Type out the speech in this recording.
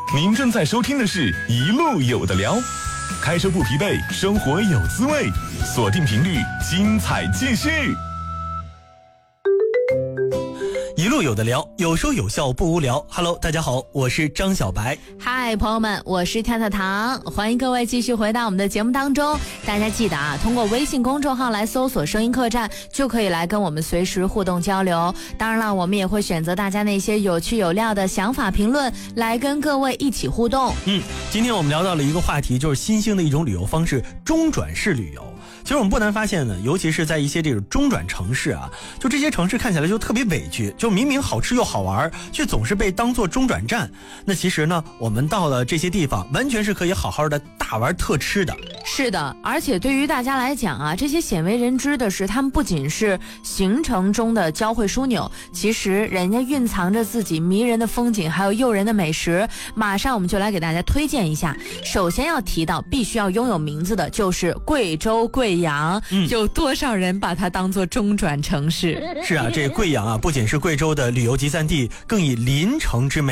您正在收听的是一路有的聊，开车不疲惫，生活有滋味，锁定频率，精彩继续。 一路有的聊，有说有笑不无聊。Hello， 大家好，我是张小白。 嗨，朋友们，我是跳跳糖，欢迎各位继续回到我们的节目当中。大家记得啊，通过微信公众号来搜索声音客栈，就可以来跟我们随时互动交流。当然了，我们也会选择大家那些有趣有料的想法评论来跟各位一起互动。 今天我们聊到了一个话题，就是新兴的一种旅游方式——中转式旅游。其实我们不难发现呢，尤其是在一些这种中转城市啊，就这些城市看起来就特别委屈，就明明好吃又好玩，却总是被当作中转站。那其实呢，我们到了这些地方，完全是可以好好的大玩特吃的。 是的，而且对于大家来讲啊，这些鲜为人知的是，他们不仅是行程中的交汇枢纽，其实人家蕴藏着自己迷人的风景，还有诱人的美食。马上我们就来给大家推荐一下。首先要提到，必须要拥有名字的就是贵州贵阳。有多少人把它当作中转城市？ 是啊，这贵阳啊，不仅是贵州的旅游集散地，更以临城之美